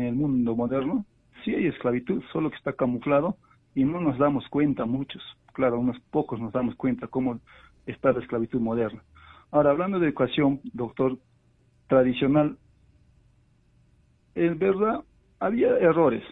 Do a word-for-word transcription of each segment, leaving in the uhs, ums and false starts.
el mundo moderno, sí hay esclavitud, solo que está camuflado y no nos damos cuenta muchos. Claro, unos pocos nos damos cuenta cómo está la esclavitud moderna. Ahora, hablando de educación, doctor, tradicional, en verdad, había errores.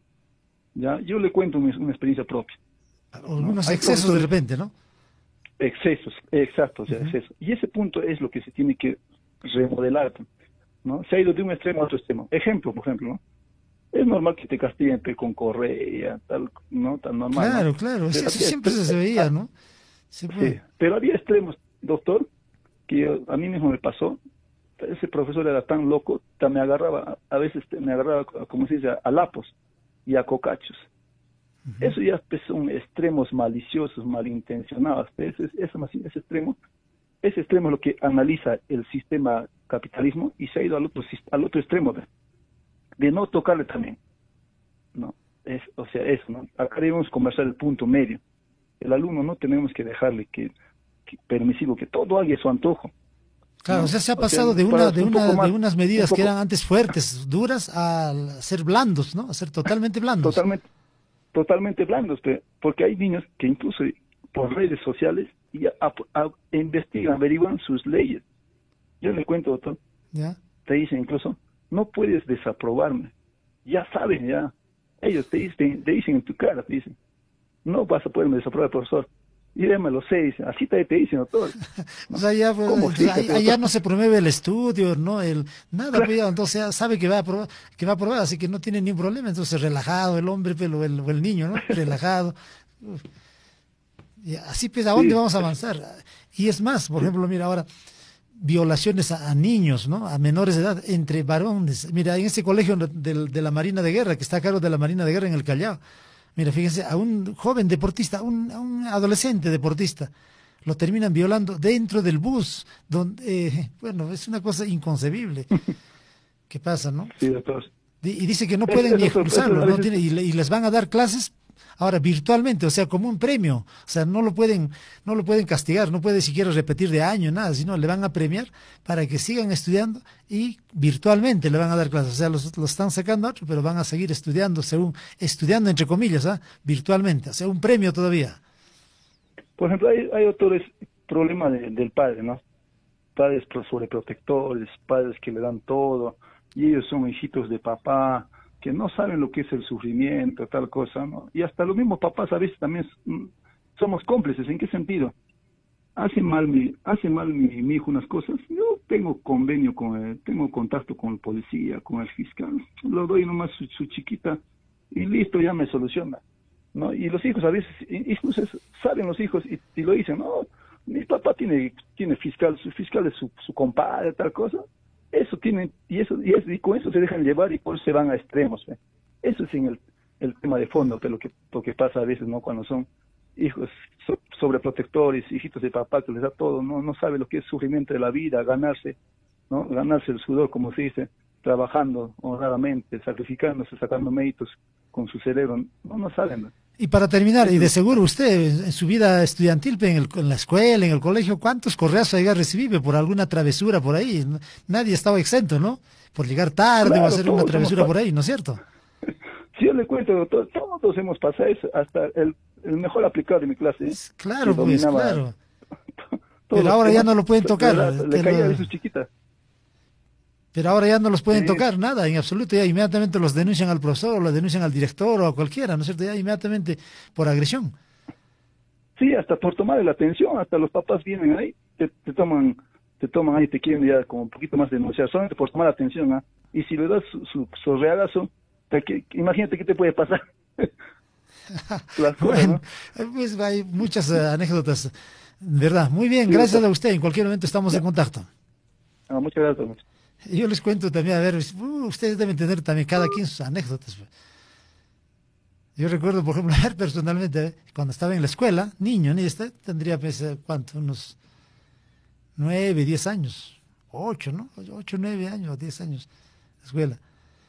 ¿Ya? Yo le cuento una, una experiencia propia. Algunos ¿No? excesos de repente, ¿no? Excesos, exacto, o sea, Uh-huh. excesos. Y ese punto es lo que se tiene que remodelar, ¿no? Se ha ido de un extremo a otro extremo. Ejemplo, por ejemplo, ¿no? Es normal que te castiguen con correa, tal, ¿no? Tan normal, Claro, ¿no? claro, eso, Pero eso había, siempre se extre- veía, ah, ¿no? Se sí, puede. pero había extremos, doctor, que yo- a mí mismo me pasó. Ese profesor era tan loco, tan me agarraba, a veces te- me agarraba, como se dice, a lapos y a cocachos. Uh-huh. Eso ya pues, son extremos maliciosos, malintencionados. Ese, ese, ese extremo, ese extremo es lo que analiza el sistema capitalismo y se ha ido al otro, al otro extremo de, de no tocarle también, ¿no? Es, o sea, eso, ¿no? Acá debemos conversar el punto medio. El alumno no tenemos que dejarle que, que permisivo, que todo haga a su antojo. Claro, ¿No? o sea, se ha O sea, pasado de para una, de un poco una, de más, unas un medidas que poco, eran antes fuertes, duras, a ser blandos, ¿no? A ser totalmente blandos. totalmente, totalmente blandos, pe- porque hay niños que incluso por redes sociales ya a- a- investigan, averiguan sus leyes. Yo le cuento, doctor, ¿Ya? te dicen incluso, no puedes desaprobarme. Ya saben, ya. Ellos te dicen, te dicen en tu cara, te dicen, no vas a poderme desaprobar, profesor. Y ya me lo sé, dicen, así te, te dicen, doctor. O ¿No? sea, ya, pues, ¿Cómo entonces, ahí- explícate, ahí ya doctor? no se promueve el estudio, ¿no? El, nada, Claro, pues ya, entonces ya sabe que va a probar, que va a probar, así que no tiene ningún problema, entonces relajado el hombre, pero el, o el niño, ¿no? Relajado. Uf. Y así pues, ¿a dónde sí, vamos a avanzar? Y es más, por sí, ejemplo, mira ahora, violaciones a, a niños, ¿no? A menores de edad, entre varones. Mira, en ese colegio de, de la Marina de Guerra, que está a cargo de la Marina de Guerra en el Callao, mira, fíjense, a un joven deportista, a un, a un adolescente deportista, lo terminan violando dentro del bus, donde, eh, bueno, es una cosa inconcebible. ¿Qué pasa, no? sí, doctor. Y dice que no Es, pueden es, ni doctor, eso expulsarlo, a no veces, tiene, y, le- y les van a dar clases ahora virtualmente, o sea, como un premio, o sea, no lo pueden, no lo pueden castigar, no puede siquiera repetir de año, nada, sino le van a premiar para que sigan estudiando y virtualmente le van a dar clases, o sea, los, los están sacando a otro, pero van a seguir estudiando, según, estudiando entre comillas, ¿ah? Virtualmente, o sea, un premio todavía. por ejemplo, hay, hay otro es- problema de- del padre, ¿no? Padres pro- sobreprotectores, padres que le dan todo, y ellos son hijitos de papá, que no saben lo que es el sufrimiento, tal cosa, ¿no? Y hasta los mismos papás a veces también mm, somos cómplices. ¿En qué sentido? Hace mal mi, hace mal mi, mi hijo unas cosas, yo tengo convenio con él, tengo contacto con el policía, con el fiscal, lo doy nomás su, su chiquita y listo, ya me soluciona, ¿no? Y los hijos a veces, incluso saben los hijos y, y lo dicen, no, mi papá tiene, tiene fiscal, su fiscal es su, su compadre, tal cosa. Eso tienen, y eso, y, eso, y con eso se dejan llevar y por eso se van a extremos, ¿ve? Eso es en el, el tema de fondo, pero lo que, lo que pasa a veces, ¿no? Cuando son hijos so, sobreprotectores, hijitos de papá que les da todo, no, no sabe lo que es sufrimiento de la vida, ganarse, ¿no? Ganarse el sudor, como se dice, trabajando honradamente, sacrificándose, sacando méritos con su cerebro, no, no saben, ¿no? Y para terminar, Eso y es de lo que seguro pasa. usted en su vida estudiantil, en, el- en la escuela, en el colegio, ¿cuántos correos haya recibido por alguna travesura por ahí? N- Nadie estaba exento, ¿no? Por llegar tarde o Claro, hacer una todos hemos travesura por pasado. ahí, ¿no es cierto? Si yo le cuento, doctor, todos hemos pasado eso, hasta el, el mejor aplicado de mi clase, ¿eh? Es- Que Claro, pues, dominaba claro. todos Pero los ahora ya temas, no lo pueden de tocar. verdad, le te caía lo- de sus chiquitas. Pero ahora ya no los pueden Sí, tocar, nada, en absoluto. Ya inmediatamente los denuncian al profesor, o los denuncian al director o a cualquiera, ¿no es cierto? Ya inmediatamente por agresión. sí, hasta por tomar la atención, hasta los papás vienen ahí, te, te toman te toman ahí, te quieren ya como un poquito más denunciar, solamente por tomar atención, ¿ah? Y si le das su, su, su reagazo, te- que- imagínate qué te puede pasar. Las cosas, Bueno, ¿no? pues hay muchas eh, anécdotas, ¿verdad? Muy bien, Sí, gracias doctor. a usted. En cualquier momento estamos en Ya. contacto. Ah, muchas gracias. Muchas. Yo les cuento también, a ver, uh, ustedes deben tener también cada quien sus anécdotas. Yo recuerdo, por ejemplo, personalmente, eh, cuando estaba en la escuela, niño, ni este, tendría, pues, eh, ¿cuánto? Unos nueve, diez años, ocho, ¿no? Ocho, nueve años, diez años, de escuela.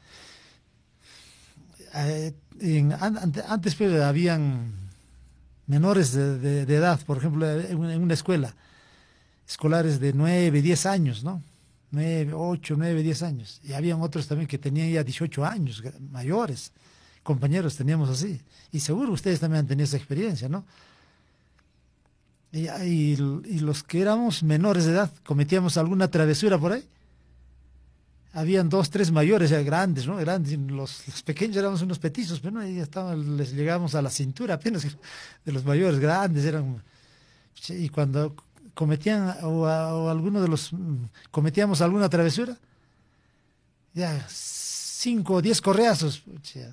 Eh, en- an- ante- antes, pues, habían menores de, de- de edad, por ejemplo, en una, en una escuela, escolares de nueve, diez años, ¿no? nueve, ocho, nueve, diez años. Y habían otros también que tenían ya dieciocho años, mayores. Compañeros teníamos así. Y seguro ustedes también han tenido esa experiencia, ¿no? Y, y, y los que éramos menores de edad, cometíamos alguna travesura por ahí. Habían dos, tres mayores, ya grandes, ¿no? Grandes. Los, los pequeños éramos unos petizos, pero no, ahí estaban, les llegábamos a la cintura apenas de los mayores, grandes eran. Y cuando cometían, o, o alguno de los, cometíamos alguna travesura, ya, cinco o diez correazos.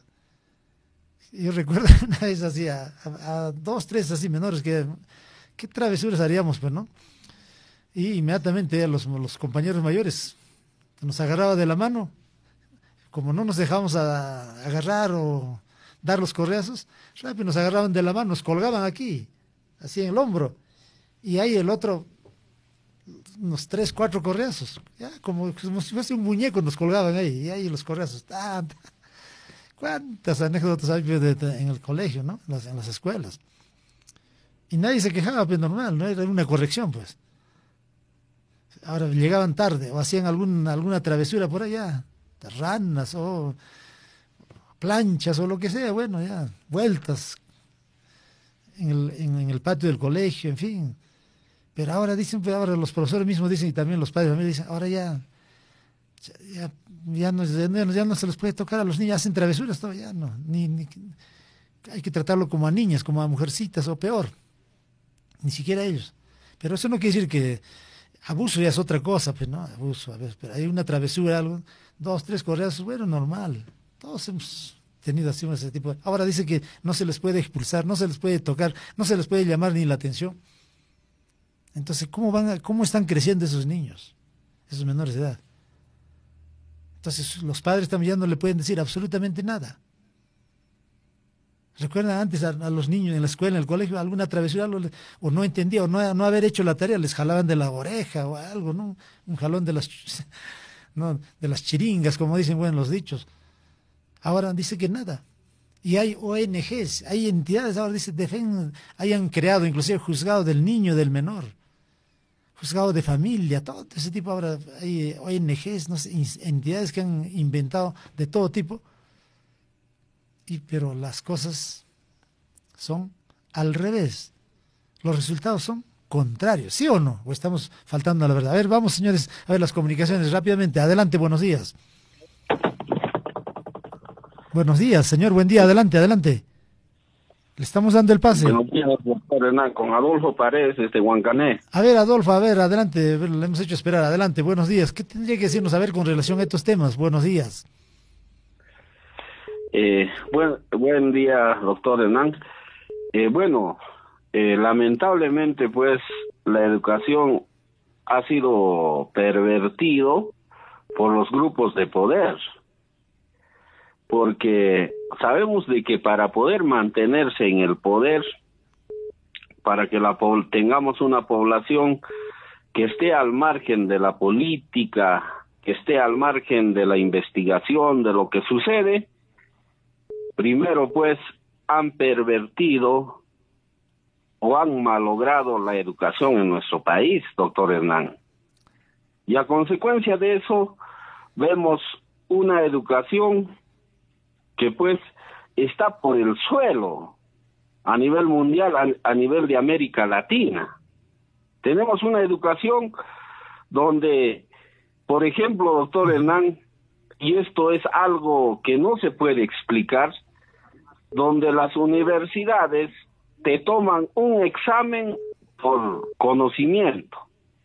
Yo recuerdo una vez así, a, a, a dos, tres así menores, que, ¿qué travesuras haríamos, pues, no? Y inmediatamente los, los compañeros mayores nos agarraba de la mano, como no nos dejábamos a, a agarrar o dar los correazos, rápido nos agarraban de la mano, nos colgaban aquí, así en el hombro, y ahí el otro, unos tres, cuatro correazos, ya como, como si fuese un muñeco nos colgaban ahí, y ahí los correazos, ¡tan! ¿Cuántas anécdotas hay de, de, en el colegio, ¿no? En las, en las escuelas? Y nadie se quejaba, pues normal, no era una corrección, pues. Ahora llegaban tarde o hacían algún, alguna travesura por allá, ranas o planchas o lo que sea, bueno, ya, vueltas en el, en, en el patio del colegio, en fin. Pero ahora dicen, pues ahora los profesores mismos dicen y también los padres también dicen, ahora ya, ya, ya, no, ya, no, ya no se les puede tocar a los niños, hacen travesuras, todo, ya no, ni, ni, hay que tratarlo como a niñas, como a mujercitas o peor, ni siquiera ellos. Pero eso no quiere decir que abuso ya es otra cosa, pues no, abuso, a ver, pero hay una travesura, algo, dos, tres correazos, bueno, normal. Todos hemos tenido así ese tipo de... Ahora dice que no se les puede expulsar, no se les puede tocar, no se les puede llamar ni la atención. Entonces, ¿cómo van a, cómo están creciendo esos niños, esos menores de edad? Entonces, los padres también ya no le pueden decir absolutamente nada. ¿Recuerdan antes a, a los niños en la escuela, en el colegio, alguna travesura, algo, o no entendía, o no, no haber hecho la tarea, les jalaban de la oreja o algo, ¿no? Un jalón de las, no, de las chiringas, como dicen, bueno, los dichos. Ahora dice que nada. Y hay O N Ges, hay entidades, ahora dice, defen, hayan creado inclusive juzgado del niño, del menor, juzgado de familia, todo ese tipo. Ahora hay O N Ges, no sé, entidades que han inventado de todo tipo. Y, pero las cosas son al revés. Los resultados son contrarios, ¿sí o no? ¿O estamos faltando a la verdad? A ver, vamos, señores, a ver las comunicaciones rápidamente. Adelante, buenos días. Buenos días, señor, buen día, adelante, adelante. Le estamos dando el pase. Buenos días, doctor Hernán, con Adolfo Paredes, desde Huancané. A ver, Adolfo, a ver, adelante, a ver, le hemos hecho esperar, adelante, buenos días. ¿Qué tendría que decirnos a ver con relación a estos temas? Buenos días. Eh, buen, buen día, doctor Hernán. Eh, bueno, eh, lamentablemente, pues, la educación ha sido pervertido por los grupos de poder, porque sabemos de que para poder mantenerse en el poder, para que la tengamos una población que esté al margen de la política, que esté al margen de la investigación de lo que sucede, primero, pues, han pervertido o han malogrado la educación en nuestro país, doctor Hernán. Y a consecuencia de eso, vemos una educación que, pues, está por el suelo a nivel mundial, a, a nivel de América Latina. Tenemos una educación donde, por ejemplo, doctor Hernán, y esto es algo que no se puede explicar, donde las universidades te toman un examen por conocimiento,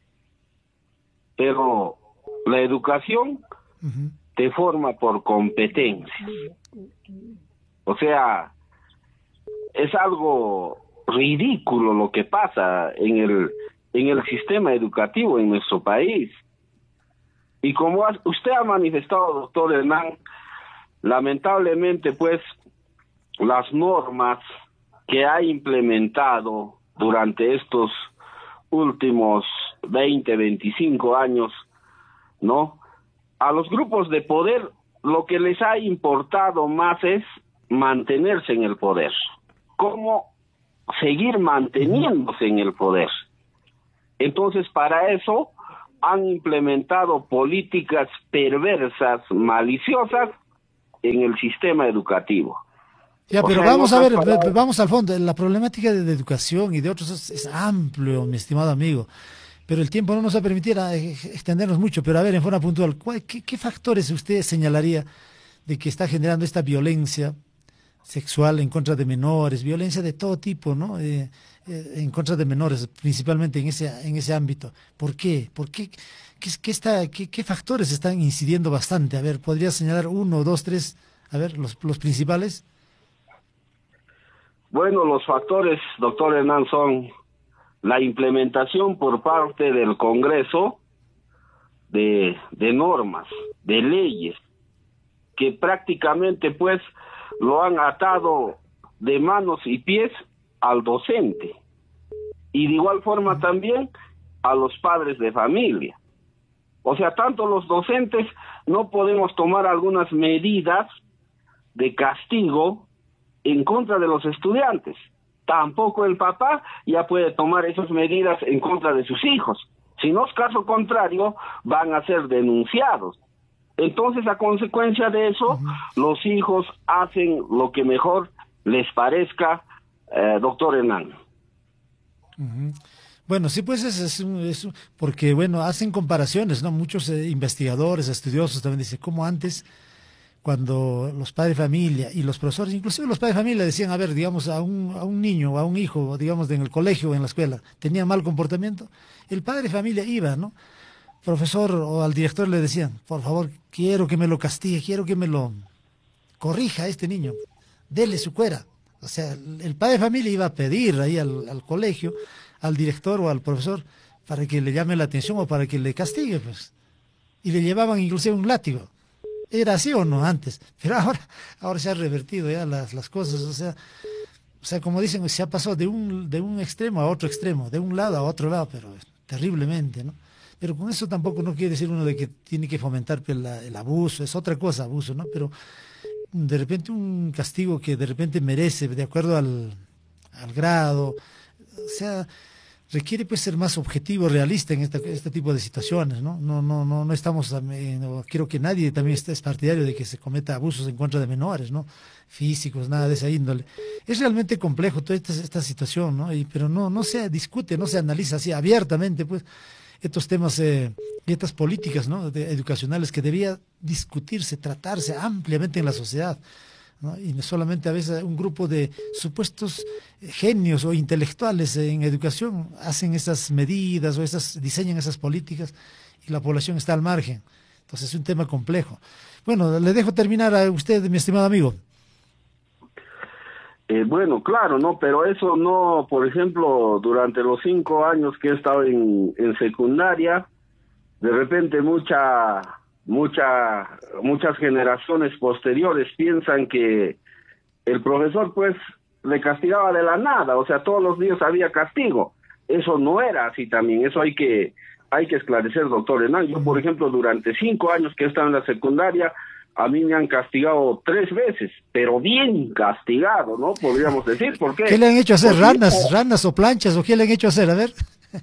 pero la educación uh-huh. te forma por competencias. O sea, es algo ridículo lo que pasa en el en el sistema educativo en nuestro país. Y como usted ha manifestado, doctor Hernán, lamentablemente, pues, las normas que ha implementado durante estos últimos veinte, veinticinco años, ¿no? A los grupos de poder lo que les ha importado más es mantenerse en el poder. ¿Cómo seguir manteniéndose en el poder? Entonces, para eso, han implementado políticas perversas, maliciosas en el sistema educativo. Ya, O pero sea, en vamos a otras ver, palabras- vamos al fondo. La problemática de, de educación y de otros es, es amplio, mi estimado amigo. Pero el tiempo no nos va a permitir a, eh, extendernos mucho. Pero a ver, en forma puntual, ¿cuál- qué, qué factores usted señalaría de que está generando esta violencia sexual en contra de menores, violencia de todo tipo, ¿no? Eh, eh, en contra de menores, principalmente en ese en ese ámbito. ¿Por qué? ¿Por qué? ¿Qué, es- qué está, qué, qué factores están incidiendo bastante? A ver, ¿podría señalar uno, dos, tres? A ver, los, los principales. Bueno, los factores, doctor Hernán, son la implementación por parte del Congreso de, de normas, de leyes, que prácticamente pues lo han atado de manos y pies al docente, y de igual forma también a los padres de familia. O sea, tanto los docentes no podemos tomar algunas medidas de castigo en contra de los estudiantes. Tampoco el papá ya puede tomar esas medidas en contra de sus hijos. Si no es caso contrario, van a ser denunciados. Entonces, a consecuencia de eso, uh-huh. los hijos hacen lo que mejor les parezca, eh, doctor Hernán. Uh-huh. Bueno, sí, pues es, es, un, es un, porque, bueno, hacen comparaciones, ¿no? Muchos eh, investigadores, estudiosos también dicen, como antes, cuando los padres de familia y los profesores, inclusive los padres de familia decían, a ver, digamos, a un, a un niño o a un hijo, digamos, en el colegio o en la escuela, tenía mal comportamiento, el padre de familia iba, ¿no? Profesor o al director le decían, por favor, quiero que me lo castigue, quiero que me lo corrija a este niño, dele su cuera. O sea, el padre de familia iba a pedir ahí al, al colegio, al director o al profesor, para que le llame la atención o para que le castigue, pues. Y le llevaban inclusive un látigo. ¿Era así o no antes? Pero ahora, ahora se ha revertido ya las, las cosas, o sea, o sea, como dicen, se ha pasado de un, de un extremo a otro extremo, de un lado a otro lado, pero terriblemente, ¿no? Pero con eso tampoco no quiere decir uno de que tiene que fomentar el, el abuso, es otra cosa, abuso, ¿no? Pero de repente un castigo que de repente merece, de acuerdo al, al grado, o sea, requiere pues ser más objetivo, realista en esta, este tipo de situaciones, ¿no? No, no, no, no estamos, no, quiero que nadie también esté es partidario de que se cometa abusos en contra de menores, ¿no? Físicos, nada de esa índole. Es realmente complejo toda esta, esta situación, ¿no? Y, pero no, no se discute, no se analiza así abiertamente, pues, estos temas eh, y estas políticas, ¿no? de, educacionales que debía discutirse, tratarse ampliamente en la sociedad, ¿no? Y no solamente a veces un grupo de supuestos genios o intelectuales en educación hacen esas medidas o esas diseñan esas políticas y la población está al margen. Entonces es un tema complejo. Bueno, le dejo terminar a usted, mi estimado amigo. Eh, bueno, claro, no, pero eso no, por ejemplo, durante los cinco años que he estado en, en secundaria, de repente mucha, mucha, muchas generaciones posteriores piensan que el profesor pues le castigaba de la nada, o sea, todos los días había castigo. Eso no era así también, eso hay que, hay que esclarecer, doctor Hernán. Yo, por ejemplo, durante cinco años que he estado en la secundaria, a mí me han castigado tres veces, pero bien castigado, ¿no? Podríamos decir, ¿por qué? ¿Qué le han hecho hacer? Porque ¿Ranas, yo... ranas o planchas? ¿O qué le han hecho hacer? A ver.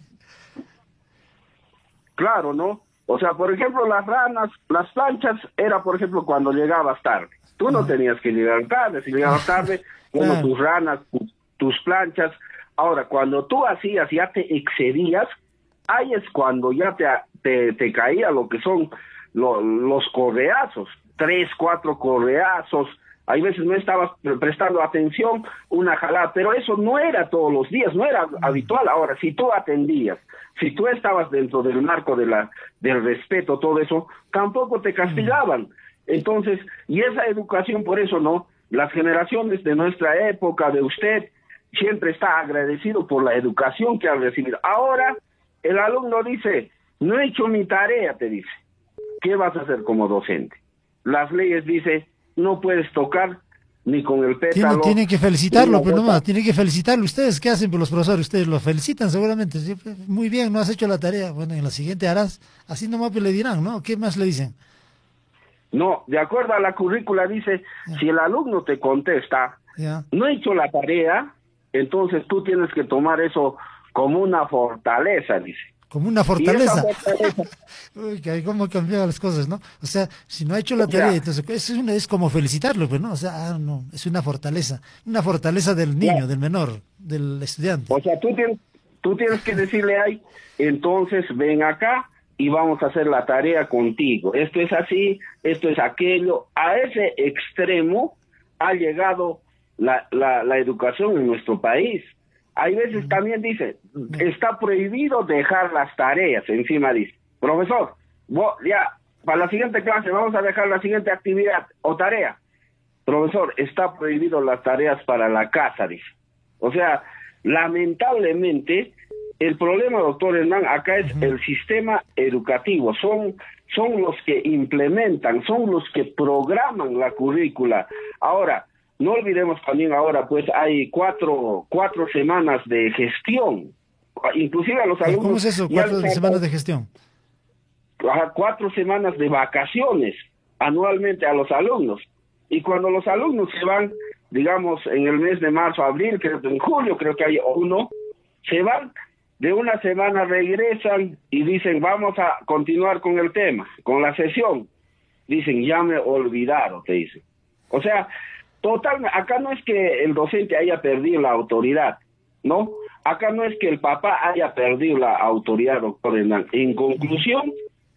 Claro, ¿no? O sea, por ejemplo, las ranas, las planchas, era, por ejemplo, cuando llegabas tarde. Tú no tenías que llegar tarde, si llegabas tarde, bueno, claro. tus ranas, tus, tus planchas. Ahora, cuando tú hacías, ya te excedías, ahí es cuando ya te, te, te caía lo que son lo, los correazos. Tres, cuatro correazos, hay veces no estabas prestando atención, una jalada, pero eso no era todos los días, no era habitual. Ahora, si tú atendías, si tú estabas dentro del marco de la del respeto, todo eso, tampoco te castigaban. Entonces, y esa educación, por eso, ¿no? Las generaciones de nuestra época, de usted, siempre está agradecido por la educación que ha recibido. Ahora, el alumno dice, no he hecho mi tarea, te dice. ¿Qué vas a hacer como docente? Las leyes dicen, no puedes tocar ni con el pétalo. Tienen, tienen que felicitarlo, pero nomás, tienen que felicitarlo. ¿Ustedes qué hacen por los profesores? Ustedes lo felicitan seguramente. Muy bien, no has hecho la tarea. Bueno, en la siguiente harás. Así nomás le dirán, ¿no? ¿Qué más le dicen? No, de acuerdo a la currícula dice, ya. Si el alumno te contesta, ya. No he hecho la tarea, entonces tú tienes que tomar eso como una fortaleza, dice. como una fortaleza. fortaleza Uy, que cómo han cambiado las cosas, ¿no? O sea, si no ha hecho la tarea, entonces es, una, es como felicitarlo, pues, ¿no? O sea, ah, no, es una fortaleza, una fortaleza del niño, del menor, del estudiante. O sea, tú tienes, tú tienes que decirle ahí, entonces ven acá y vamos a hacer la tarea contigo. Esto es así, esto es aquello. A ese extremo ha llegado la, la, la educación en nuestro país. Hay veces también dice, está prohibido dejar las tareas, encima dice, profesor, vos, ya, para la siguiente clase vamos a dejar la siguiente actividad o tarea. Profesor, está prohibido las tareas para la casa, dice. O sea, lamentablemente, el problema, doctor Hernán, acá es uh-huh. el sistema educativo, son, son los que implementan, son los que programan la currícula. Ahora, no olvidemos también ahora, pues hay cuatro, cuatro semanas de gestión, inclusive a los alumnos... ¿Cómo es eso, cuatro ya, semanas de gestión? Cuatro semanas de vacaciones anualmente a los alumnos, y cuando los alumnos se van, digamos, en el mes de marzo, abril, creo que en julio, creo que hay uno, se van, de una semana regresan y dicen, vamos a continuar con el tema, con la sesión. Dicen, ya me olvidaron, te dicen. O sea... Total, acá no es que el docente haya perdido la autoridad, ¿no? Acá no es que el papá haya perdido la autoridad, doctor Hernán. En conclusión,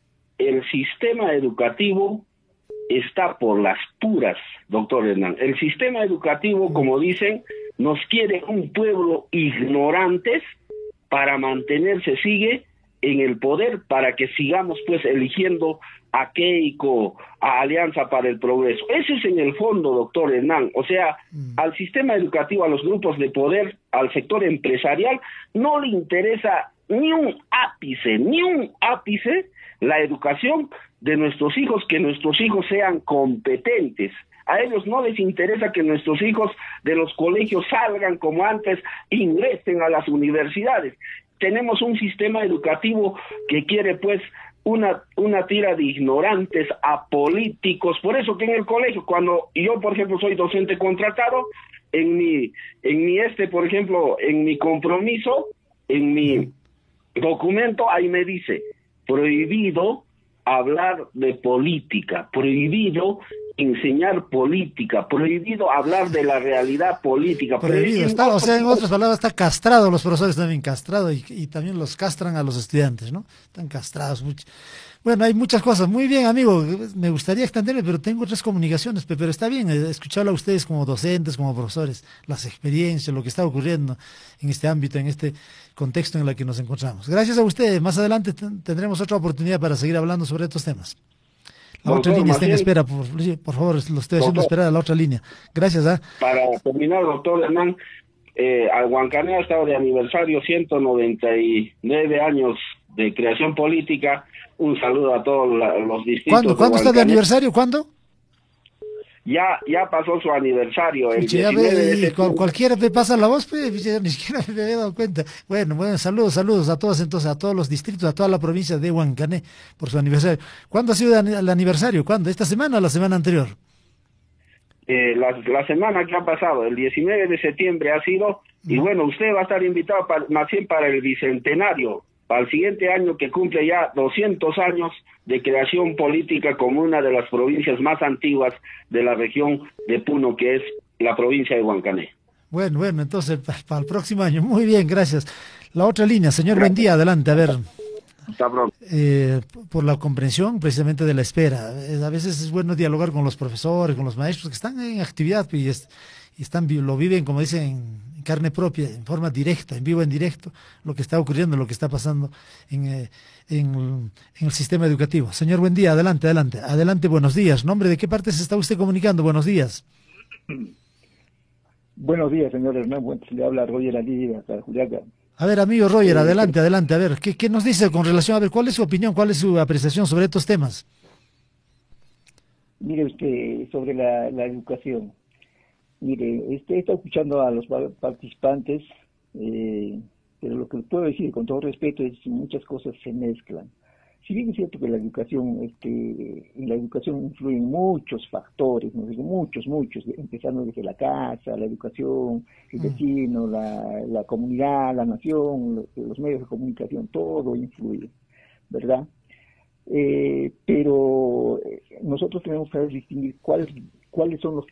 el sistema educativo está por las puras, doctor Hernán. El sistema educativo, como dicen, nos quiere un pueblo ignorantes para mantenerse, sigue en el poder, para que sigamos pues eligiendo a Keiko, a Alianza para el Progreso. Eso es en el fondo, doctor Hernán. O sea, mm. al sistema educativo, a los grupos de poder, al sector empresarial, no le interesa ni un ápice, ni un ápice la educación de nuestros hijos, que nuestros hijos sean competentes. A ellos no les interesa que nuestros hijos de los colegios salgan como antes, ingresen a las universidades. Tenemos un sistema educativo que quiere pues una una tira de ignorantes, apolíticos. Por eso que en el colegio, cuando yo por ejemplo soy docente contratado, en mi en mi este por ejemplo en mi compromiso, en mi documento, ahí me dice prohibido hablar de política, prohibido enseñar política, prohibido hablar de la realidad política. Prohibido, está, o sea, en otras palabras, está castrado, los profesores también castrados y, y también los castran a los estudiantes, ¿no? Están castrados. Mucho. Bueno, hay muchas cosas. Muy bien, amigo, me gustaría extenderme, pero tengo otras comunicaciones, pero está bien escucharlo a ustedes como docentes, como profesores, las experiencias, lo que está ocurriendo en este ámbito, en este contexto en el que nos encontramos. Gracias a ustedes. Más adelante tendremos otra oportunidad para seguir hablando sobre estos temas. La doctor, otra línea está en espera, por, por favor, lo estoy haciendo doctor, esperar a la otra línea. Gracias. ¿eh? Para terminar, doctor Hernán, eh, Huancané ha estado de aniversario, ciento noventa y nueve años de creación política. Un saludo a todos la, los distritos. ¿Cuándo, ¿cuándo está de aniversario? ¿Cuándo? Ya ya pasó su aniversario. El ya ve, y cual, cualquiera te pasa la voz, pues, ni siquiera me había dado cuenta. Bueno, bueno, saludos, saludos a todos, entonces, a todos los distritos, a toda la provincia de Huancané por su aniversario. ¿Cuándo ha sido el aniversario? ¿Cuándo? ¿Esta semana o la semana anterior? Eh, la, la semana que ha pasado, el diecinueve de septiembre ha sido, y no. Bueno, usted va a estar invitado para, más bien para el bicentenario, para el siguiente año que cumple ya doscientos años de creación política como una de las provincias más antiguas de la región de Puno, que es la provincia de Huancané. Bueno, bueno, entonces para, para el próximo año. Muy bien, gracias. La otra línea, señor, gracias. Buen día, adelante, a ver. Está pronto. Eh, por la comprensión precisamente de la espera. A veces es bueno dialogar con los profesores, con los maestros que están en actividad y, es, y están lo viven, como dicen, en carne propia, en forma directa, en vivo, en directo, lo que está ocurriendo, lo que está pasando en, eh, en, en el sistema educativo. Señor, buen día, adelante, adelante, adelante, buenos días. ¿Nombre de qué parte se está usted comunicando? Buenos días. Buenos días, señor Hernán. Le habla Roger Ali, acá, Juliaca. A ver, amigo Roger, adelante, adelante. A ver, ¿qué, ¿qué nos dice con relación? A ver, ¿cuál es su opinión, cuál es su apreciación sobre estos temas? Mire usted, sobre la, la educación. Mire, este, he estado escuchando a los participantes, eh, pero lo que puedo decir con todo respeto es que muchas cosas se mezclan. si bien es cierto que la educación, este, en la educación influyen muchos factores, ¿no? Digo, muchos, muchos, empezando desde la casa, la educación, el vecino, la, la comunidad, la nación, los, los medios de comunicación, todo influye, ¿verdad? Eh, pero nosotros tenemos que saber distinguir cuáles, cuáles son los